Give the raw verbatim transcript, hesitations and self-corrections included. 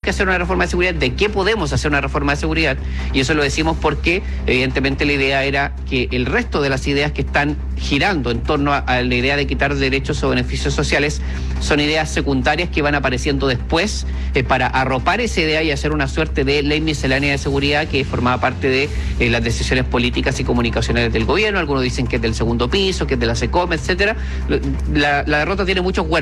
que hacer una reforma de seguridad, de qué podemos hacer una reforma de seguridad, y eso lo decimos porque evidentemente la idea era que el resto de las ideas que están girando en torno a, a la idea de quitar derechos o beneficios sociales son ideas secundarias que van apareciendo después eh, para arropar esa idea y hacer una suerte de ley miscelánea de seguridad que formaba parte de eh, las decisiones políticas y comunicacionales del gobierno. Algunos dicen que es del segundo piso, que es de la SECOM, etcétera. La, la derrota tiene muchos huérfanos.